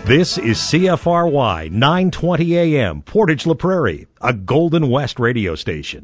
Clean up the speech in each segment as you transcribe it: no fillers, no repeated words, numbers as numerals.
This is CFRY 920 AM, Portage La Prairie, a Golden West radio station.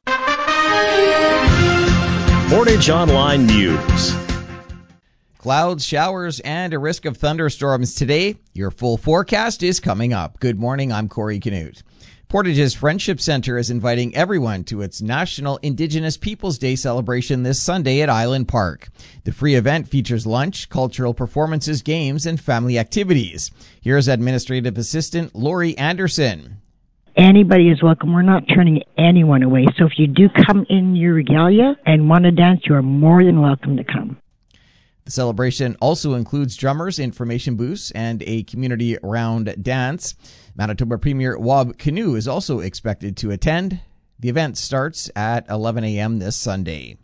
Portage Online News. Clouds, showers, and a risk of thunderstorms today. Your full forecast is coming up. Good morning, I'm Corey Canute. Portage's Friendship Center is inviting everyone to its National Indigenous Peoples Day celebration this Sunday at Island Park. The free event features lunch, cultural performances, games, and family activities. Here's Administrative Assistant Lori Anderson. Anybody is welcome. We're not turning anyone away. So if you do come in your regalia and want to dance, you are more than welcome to come. The celebration also includes drummers, information booths, and a community round dance. Manitoba Premier Wab Kinew is also expected to attend. The event starts at 11 a.m. this Sunday.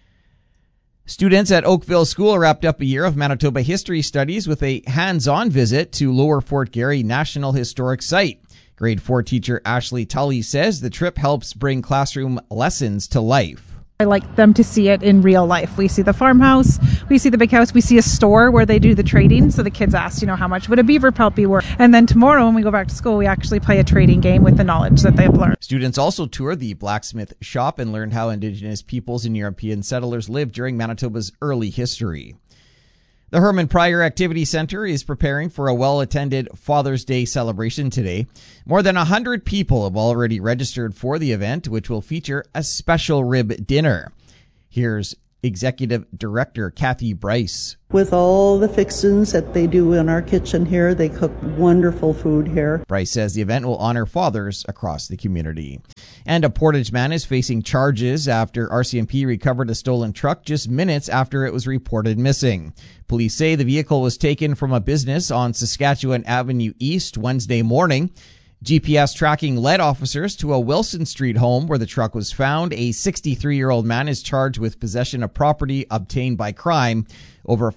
Students at Oakville School wrapped up a year of Manitoba history studies with a hands-on visit to Lower Fort Garry National Historic Site. Grade 4 teacher Ashley Tully says the trip helps bring classroom lessons to life. I like them to see it in real life. We see the farmhouse, we see the big house, we see a store where they do the trading. So the kids ask, how much would a beaver pelt be worth? And then tomorrow when we go back to school, we actually play a trading game with the knowledge that they've learned. Students also toured the blacksmith shop and learned how Indigenous peoples and European settlers lived during Manitoba's early history. The Herman Pryor Activity Center is preparing for a well-attended Father's Day celebration today. More than 100 people have already registered for the event, which will feature a special rib dinner. Here's Executive Director Kathy Bryce. With all the fixings that they do in our kitchen here, they cook wonderful food here. Bryce says the event will honor fathers across the community. And a Portage man is facing charges after RCMP recovered a stolen truck just minutes after it was reported missing. Police say the vehicle was taken from a business on Saskatchewan Avenue East Wednesday morning. GPS tracking led officers to a Wilson Street home where the truck was found. A 63-year-old man is charged with possession of property obtained by crime over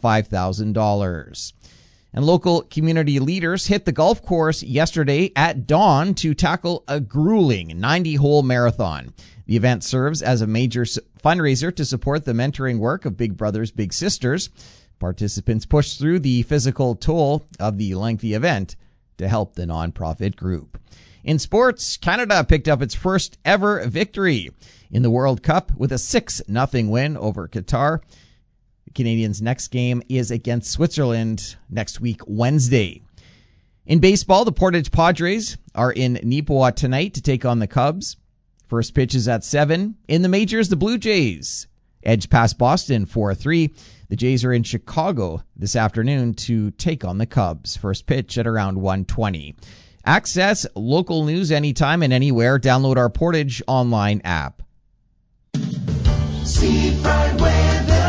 $5,000. And local community leaders hit the golf course yesterday at dawn to tackle a grueling 90-hole marathon. The event serves as a major fundraiser to support the mentoring work of Big Brothers Big Sisters. Participants pushed through the physical toll of the lengthy event to help the nonprofit group. In sports, Canada picked up its first ever victory in the World Cup with a 6-0 win over Qatar. The Canadians' next game is against Switzerland next week, Wednesday. In baseball, the Portage Padres are in Neepawa tonight to take on the Cubs. First pitch is at 7. In the majors, the Blue Jays edge past Boston 4-3. The Jays are in Chicago this afternoon to take on the Cubs. First pitch at around 1:20. Access local news anytime and anywhere. Download our Portage online app. Seafront weather.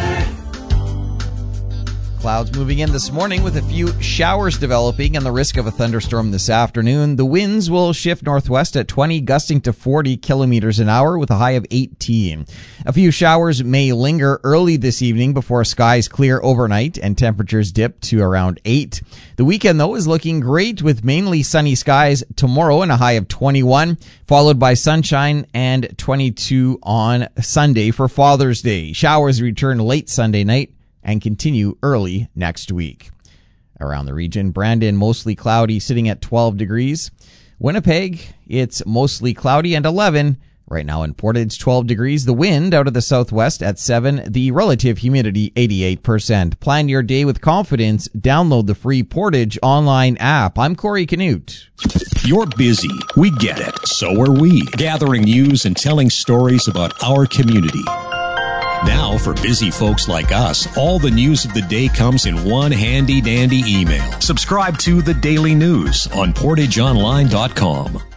Clouds moving in this morning with a few showers developing and the risk of a thunderstorm this afternoon. The winds will shift northwest at 20, gusting to 40 kilometers an hour with a high of 18. A few showers may linger early this evening before skies clear overnight and temperatures dip to around 8. The weekend, though, is looking great with mainly sunny skies tomorrow and a high of 21, followed by sunshine and 22 on Sunday for Father's Day. Showers return late Sunday night and continue early next week. Around the region, Brandon, mostly cloudy, sitting at 12 degrees. Winnipeg, it's mostly cloudy and 11. Right now in Portage, 12 degrees. The wind out of the southwest at 7. The relative humidity, 88%. Plan your day with confidence. Download the free Portage online app. I'm Corey Canute. You're busy. We get it. So are we. Gathering news and telling stories about our community. Now, for busy folks like us, all the news of the day comes in one handy-dandy email. Subscribe to The Daily News on PortageOnline.com.